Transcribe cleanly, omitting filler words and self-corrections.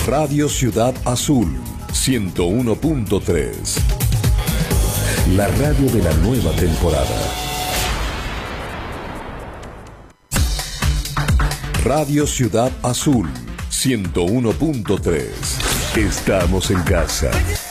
Radio Ciudad Azul 101.3. La radio de la nueva temporada. Radio Ciudad Azul 101.3. Estamos en casa.